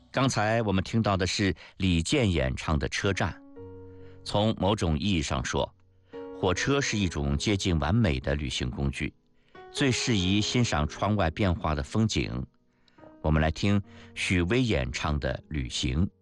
刚才我们听到的是李健演唱的《车站》。从某种意义上说，火车是一种接近完美的旅行工具，最适宜欣赏窗外变化的风景。我们来听许巍演唱的《旅行》。